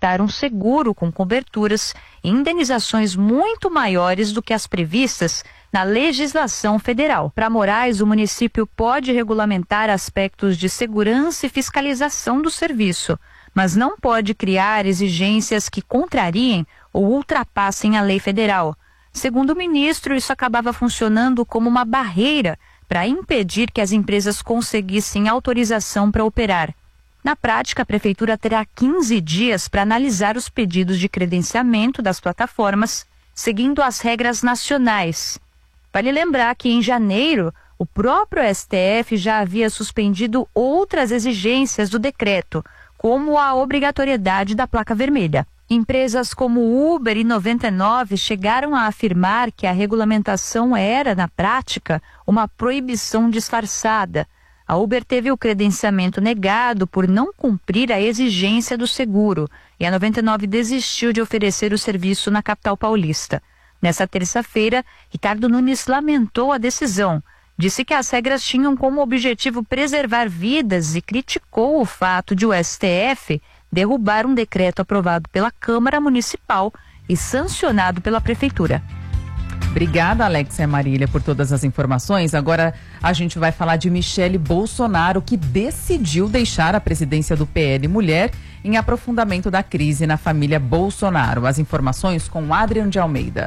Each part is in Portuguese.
contratar um seguro com coberturas e indenizações muito maiores do que as previstas na legislação federal. Para Moraes, o município pode regulamentar aspectos de segurança e fiscalização do serviço, mas não pode criar exigências que contrariem ou ultrapassem a lei federal. Segundo o ministro, isso acabava funcionando como uma barreira para impedir que as empresas conseguissem autorização para operar. Na prática, a prefeitura terá 15 dias para analisar os pedidos de credenciamento das plataformas, seguindo as regras nacionais. Vale lembrar que, em janeiro, o próprio STF já havia suspendido outras exigências do decreto, como a obrigatoriedade da placa vermelha. Empresas como Uber e 99 chegaram a afirmar que a regulamentação era, na prática, uma proibição disfarçada. A Uber teve o credenciamento negado por não cumprir a exigência do seguro e a 99 desistiu de oferecer o serviço na capital paulista. Nessa terça-feira, Ricardo Nunes lamentou a decisão. Disse que as regras tinham como objetivo preservar vidas e criticou o fato de o STF derrubar um decreto aprovado pela Câmara Municipal e sancionado pela Prefeitura. Obrigada, Alexia Marília, por todas as informações. Agora a gente vai falar de Michele Bolsonaro, que decidiu deixar a presidência do PL Mulher em aprofundamento da crise na família Bolsonaro. As informações com Adrian de Almeida.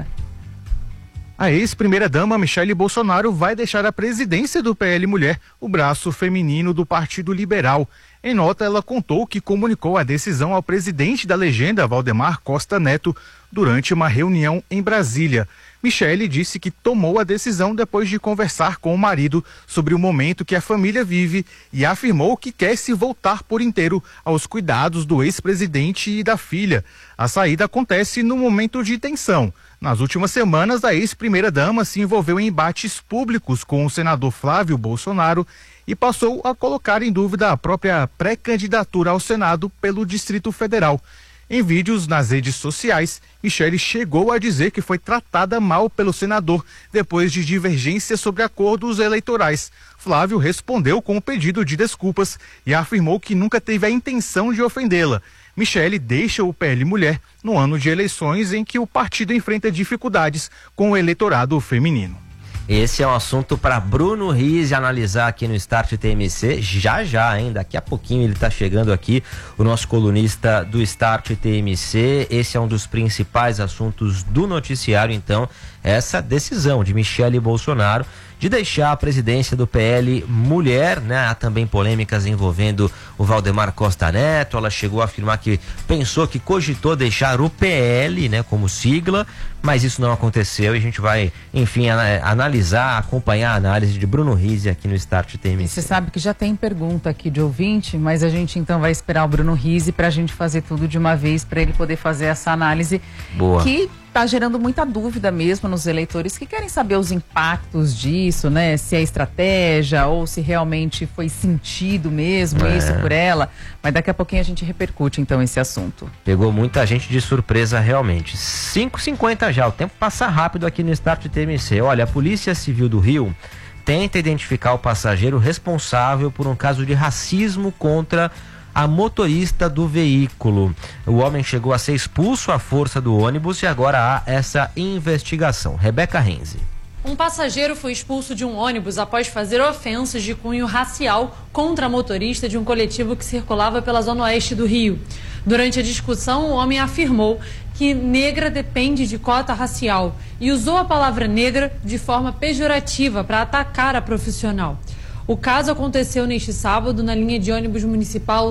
A ex-primeira-dama Michele Bolsonaro vai deixar a presidência do PL Mulher, o braço feminino do Partido Liberal. Em nota, ela contou que comunicou a decisão ao presidente da legenda, Valdemar Costa Neto, durante uma reunião em Brasília. Michele disse que tomou a decisão depois de conversar com o marido sobre o momento que a família vive e afirmou que quer se voltar por inteiro aos cuidados do ex-presidente e da filha. A saída acontece no momento de tensão. Nas últimas semanas, a ex-primeira-dama se envolveu em embates públicos com o senador Flávio Bolsonaro e passou a colocar em dúvida a própria pré-candidatura ao Senado pelo Distrito Federal. Em vídeos nas redes sociais, Michele chegou a dizer que foi tratada mal pelo senador depois de divergências sobre acordos eleitorais. Flávio respondeu com um pedido de desculpas e afirmou que nunca teve a intenção de ofendê-la. Michele deixa o PL Mulher no ano de eleições em que o partido enfrenta dificuldades com o eleitorado feminino. Esse é um assunto para Bruno Riz analisar aqui no Start TMC, já, hein? Daqui a pouquinho ele está chegando aqui, o nosso colunista do Start TMC. Esse é um dos principais assuntos do noticiário, então, essa decisão de Michele Bolsonaro de deixar a presidência do PL Mulher, né? Há também polêmicas envolvendo o Valdemar Costa Neto. Ela chegou a afirmar que pensou, que cogitou deixar o PL, né, como sigla, mas isso não aconteceu e a gente vai, enfim, analisar, acompanhar a análise de Bruno Riz aqui no Start TMC. Você sabe que já tem pergunta aqui de ouvinte, mas a gente então vai esperar o Bruno Riz para a gente fazer tudo de uma vez, para ele poder fazer essa análise. Boa. Que está gerando muita dúvida mesmo nos eleitores que querem saber os impactos disso, né? Se é estratégia ou se realmente foi sentido mesmo isso por ela. Mas daqui a pouquinho a gente repercute então esse assunto. Pegou muita gente de surpresa realmente. 5h50 já, o tempo passa rápido aqui no Start TMC. Olha, a Polícia Civil do Rio tenta identificar o passageiro responsável por um caso de racismo contra a motorista do veículo. O homem chegou a ser expulso à força do ônibus e agora há essa investigação. Rebeca Renzi. Um passageiro foi expulso de um ônibus após fazer ofensas de cunho racial contra a motorista de um coletivo que circulava pela zona oeste do Rio. Durante a discussão, o homem afirmou que negra depende de cota racial e usou a palavra negra de forma pejorativa para atacar a profissional. O caso aconteceu neste sábado na linha de ônibus municipal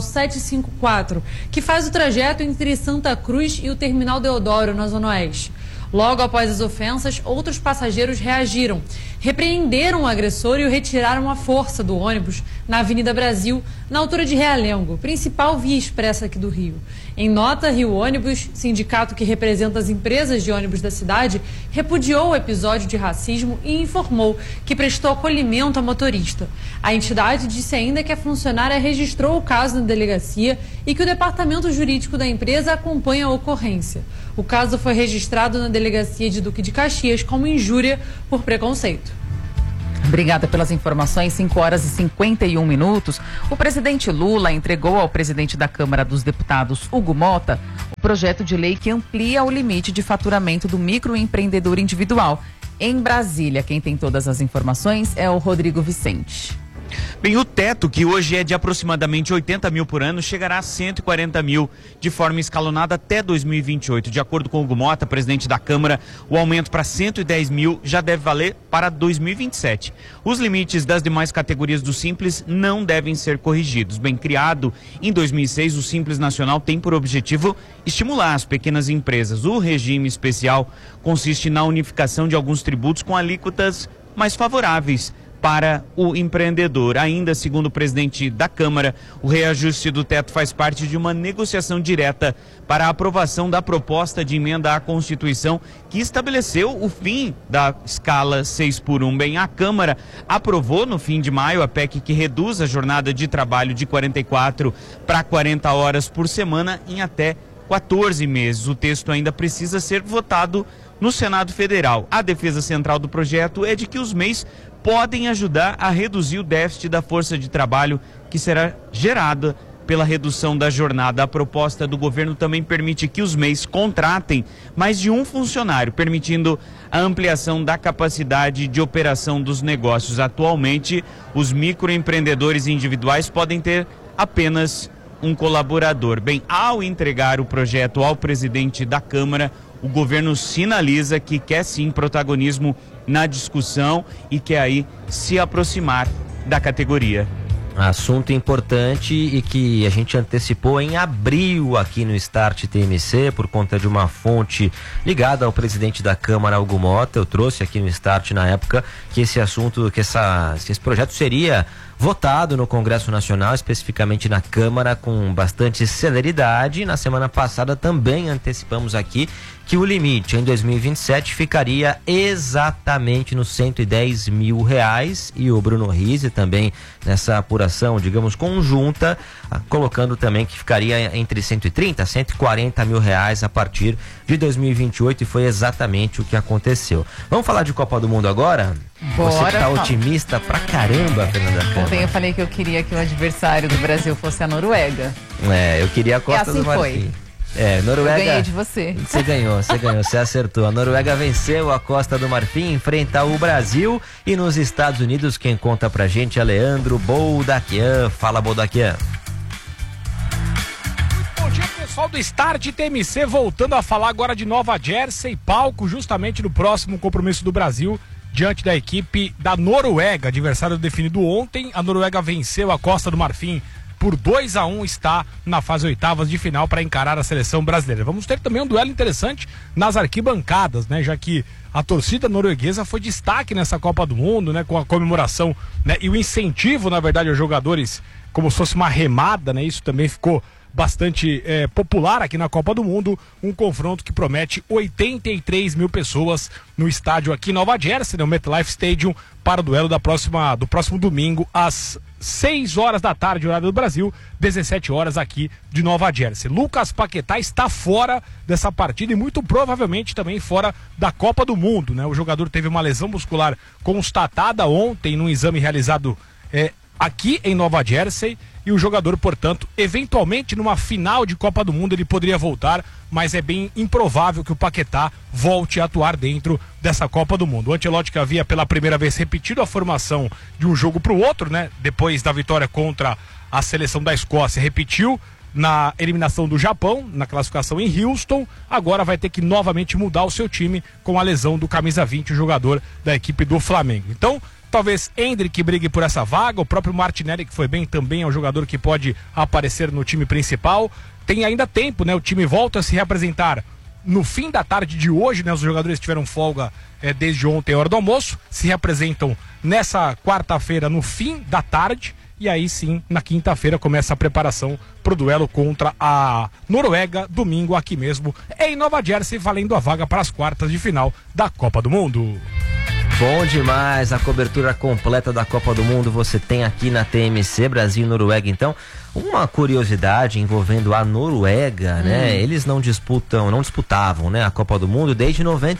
754, que faz o trajeto entre Santa Cruz e o Terminal Deodoro, na Zona Oeste. Logo após as ofensas, outros passageiros reagiram, repreenderam o agressor e o retiraram à força do ônibus na Avenida Brasil, na altura de Realengo, principal via expressa aqui do Rio. Em nota, Rio Ônibus, sindicato que representa as empresas de ônibus da cidade, repudiou o episódio de racismo e informou que prestou acolhimento à motorista. A entidade disse ainda que a funcionária registrou o caso na delegacia e que o departamento jurídico da empresa acompanha a ocorrência. O caso foi registrado na delegacia de Duque de Caxias como injúria por preconceito. Obrigada pelas informações. 5h51. O presidente Lula entregou ao presidente da Câmara dos Deputados, Hugo Mota, o projeto de lei que amplia o limite de faturamento do microempreendedor individual. Em Brasília, quem tem todas as informações é o Rodrigo Vicente. Bem, o teto, que hoje é de aproximadamente 80 mil por ano, chegará a 140 mil de forma escalonada até 2028. De acordo com o Hugo Mota, presidente da Câmara, o aumento para 110 mil já deve valer para 2027. Os limites das demais categorias do Simples não devem ser corrigidos. Bem, criado em 2006, o Simples Nacional tem por objetivo estimular as pequenas empresas. O regime especial consiste na unificação de alguns tributos com alíquotas mais favoráveis para o empreendedor. Ainda, segundo o presidente da Câmara, o reajuste do teto faz parte de uma negociação direta para a aprovação da proposta de emenda à Constituição que estabeleceu o fim da escala 6x1. Bem, a Câmara aprovou no fim de maio a PEC que reduz a jornada de trabalho de 44 para 40 horas por semana em até 14 meses. O texto ainda precisa ser votado no Senado Federal. A defesa central do projeto é de que os MEIs podem ajudar a reduzir o déficit da força de trabalho que será gerada pela redução da jornada. A proposta do governo também permite que os MEIs contratem mais de um funcionário, permitindo a ampliação da capacidade de operação dos negócios. Atualmente, os microempreendedores individuais podem ter apenas um colaborador. Bem, ao entregar o projeto ao presidente da Câmara, o governo sinaliza que quer sim protagonismo na discussão e quer aí se aproximar da categoria. Assunto importante e que a gente antecipou em abril aqui no Start TMC por conta de uma fonte ligada ao presidente da Câmara, Hugo Mota. Eu trouxe aqui no Start na época que esse assunto, que esse projeto seria votado no Congresso Nacional, especificamente na Câmara, com bastante celeridade. Na semana passada também antecipamos aqui que o limite em 2027 ficaria exatamente nos 110 mil reais, e o Bruno Rizzi também nessa apuração, digamos, conjunta, colocando também que ficaria entre 130 a 140 mil reais a partir de 2028, e foi exatamente o que aconteceu. Vamos falar de Copa do Mundo agora? Bora. Você tá otimista pra caramba, Fernanda Câmara. Ontem eu falei que eu queria que o adversário do Brasil fosse a Noruega. Eu queria a Costa do Marfim. Noruega. Eu ganhei de você. Você ganhou, você acertou. A Noruega venceu a Costa do Marfim, enfrenta o Brasil, e nos Estados Unidos quem conta pra gente é Leandro Boldaquian. Fala, Boldaquian. Bom dia, pessoal do Start TMC, voltando a falar agora de Nova Jersey, palco justamente no próximo compromisso do Brasil diante da equipe da Noruega, adversário definido ontem. A Noruega venceu a Costa do Marfim por 2-1, está na fase oitavas de final para encarar a seleção brasileira. Vamos ter também um duelo interessante nas arquibancadas, né? Já que a torcida norueguesa foi destaque nessa Copa do Mundo, né? Com a comemoração, né? E o incentivo, na verdade, aos jogadores, como se fosse uma remada, né? Isso também ficou bastante popular aqui na Copa do Mundo. Um confronto que promete 83 mil pessoas no estádio aqui em Nova Jersey, no MetLife Stadium, para o duelo do próximo domingo, às 6 horas da tarde, horário do Brasil, 17 horas aqui de Nova Jersey. Lucas Paquetá está fora dessa partida e muito provavelmente também fora da Copa do Mundo, né? O jogador teve uma lesão muscular constatada ontem num exame realizado aqui em Nova Jersey, e o jogador, portanto, eventualmente numa final de Copa do Mundo ele poderia voltar, mas é bem improvável que o Paquetá volte a atuar dentro dessa Copa do Mundo. O Ancelotti, que havia pela primeira vez repetido a formação de um jogo para o outro, né? Depois da vitória contra a seleção da Escócia, repetiu na eliminação do Japão, na classificação em Houston. Agora vai ter que novamente mudar o seu time com a lesão do camisa 20, o jogador da equipe do Flamengo. Então, talvez Endrick brigue por essa vaga, o próprio Martinelli, que foi bem, também é um jogador que pode aparecer no time principal. Tem ainda tempo, né? O time volta a se reapresentar no fim da tarde de hoje, né? Os jogadores tiveram folga desde ontem, hora do almoço, se reapresentam nessa quarta-feira no fim da tarde, e aí sim, na quinta-feira começa a preparação para o duelo contra a Noruega, domingo aqui mesmo em Nova Jersey, valendo a vaga para as quartas de final da Copa do Mundo. Bom demais, a cobertura completa da Copa do Mundo você tem aqui na TMC, Brasil e Noruega. Então, Uma curiosidade envolvendo a Noruega, né? Eles não disputavam, né, a Copa do Mundo desde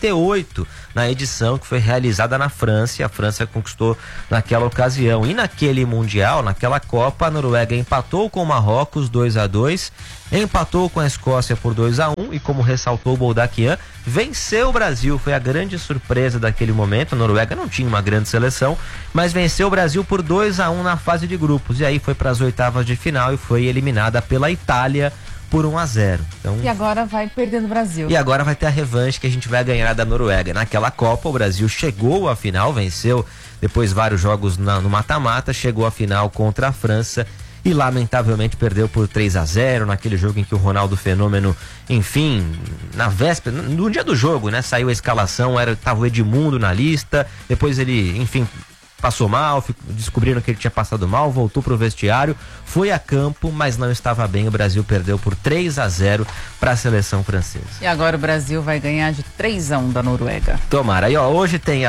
98, na edição que foi realizada na França. A França conquistou naquela ocasião. E naquele Mundial, naquela Copa, a Noruega empatou com o Marrocos 2-2, empatou com a Escócia por 2-1 e, como ressaltou o Boldaquian, venceu o Brasil. Foi a grande surpresa daquele momento. A Noruega não tinha uma grande seleção, mas venceu o Brasil por 2-1 na fase de grupos. E aí foi para as oitavas de final e foi eliminada pela Itália por 1-0. Então, e agora vai perder no Brasil. E agora vai ter a revanche que a gente vai ganhar da Noruega. Naquela Copa, o Brasil chegou à final, venceu depois vários jogos no mata-mata, chegou à final contra a França e lamentavelmente perdeu por 3-0 naquele jogo em que o Ronaldo Fenômeno, enfim, na véspera, no dia do jogo, né, saiu a escalação, tava o Edmundo na lista, depois ele, enfim, passou mal, descobriram que ele tinha passado mal, voltou pro vestiário, foi a campo, mas não estava bem. O Brasil perdeu por 3-0 para a seleção francesa. E agora o Brasil vai ganhar de 3-1 da Noruega. Tomara. E ó, hoje tem a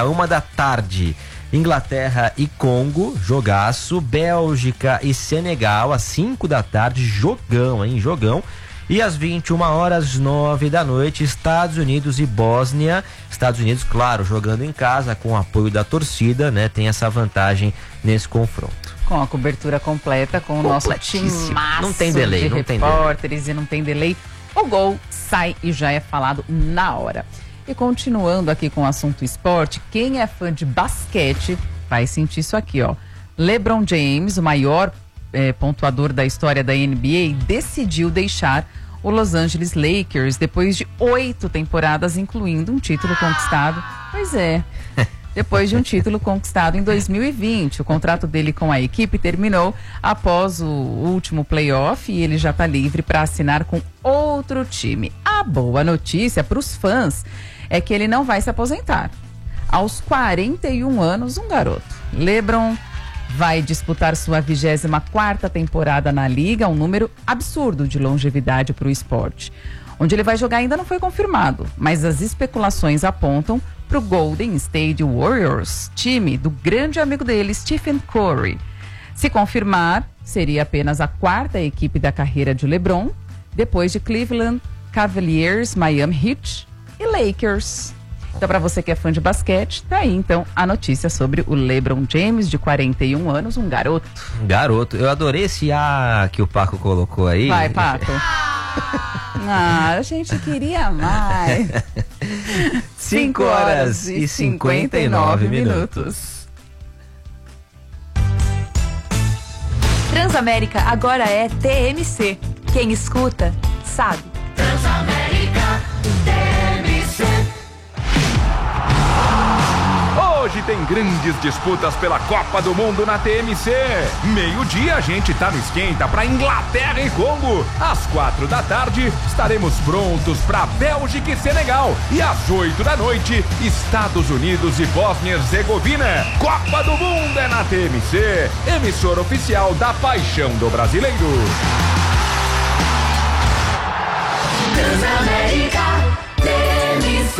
1h Inglaterra e Congo, jogaço. Bélgica e Senegal às 5h, jogão, hein? Jogão. E às 21h, 9h, Estados Unidos e Bósnia. Estados Unidos, claro, jogando em casa com o apoio da torcida, né? Tem essa vantagem nesse confronto. Com a cobertura completa, com o nosso time não tem delay, de repórteres e não tem delay. O gol sai e já é falado na hora. E continuando aqui com o assunto esporte, quem é fã de basquete vai sentir isso aqui, ó. LeBron James, o maior pontuador da história da NBA, decidiu deixar o Los Angeles Lakers depois de 8 temporadas, incluindo um título conquistado. Pois é, depois de um título conquistado em 2020. O contrato dele com a equipe terminou após o último playoff e ele já está livre para assinar com outro time. A boa notícia para os fãs é que ele não vai se aposentar. Aos 41 anos, um garoto. LeBron vai disputar sua 24ª temporada na liga, um número absurdo de longevidade para o esporte. Onde ele vai jogar ainda não foi confirmado, mas as especulações apontam para o Golden State Warriors, time do grande amigo dele, Stephen Curry. Se confirmar, seria apenas a 4ª equipe da carreira de LeBron, depois de Cleveland Cavaliers, Miami Heat e Lakers. Então, para você que é fã de basquete, tá aí então a notícia sobre o LeBron James, de 41 anos, um garoto. Garoto. Eu adorei esse que o Paco colocou aí. Vai, Paco. A gente queria mais. 5h59. Transamérica agora é TMC. Quem escuta, sabe. Transamérica TMC. Hoje tem grandes disputas pela Copa do Mundo na TMC. Meio-dia a gente tá no esquenta pra Inglaterra e Congo. Às 4h estaremos prontos pra Bélgica e Senegal. E às 8h, Estados Unidos e Bósnia-Herzegovina. Copa do Mundo é na TMC, emissora oficial da paixão do brasileiro. Transamérica TMC.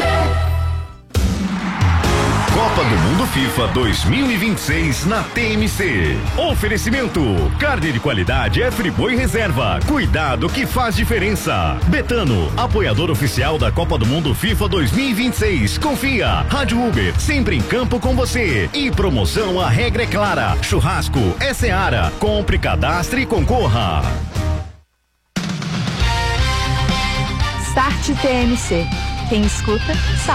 Copa do Mundo FIFA 2026 na TMC. Oferecimento: carne de qualidade é Friboi Reserva. Cuidado que faz diferença. Betano, apoiador oficial da Copa do Mundo FIFA 2026. Confia. Rádio Uber, sempre em campo com você. E promoção, a regra é clara. Churrasco é Seara. Compre, cadastre e concorra. Start TMC. Quem escuta, sabe.